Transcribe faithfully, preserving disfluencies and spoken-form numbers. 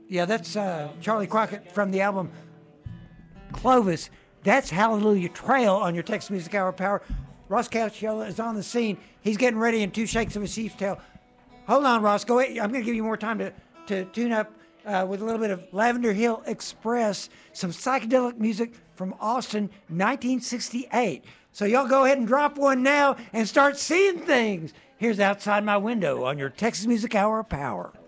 Yeah, that's uh, Charlie Crockett from the album Clovis. That's Hallelujah Trail on your Texas Music Hour Power. Ross Cacciolo is on the scene. He's getting ready in two shakes of a sheep's tail. Hold on, Ross. Go ahead. I'm going to give you more time to, to tune up uh, with a little bit of Lavender Hill Express, some psychedelic music from Austin, nineteen sixty-eight. So y'all go ahead and drop one now and start seeing things. Here's Outside My Window on your Texas Music Hour Power.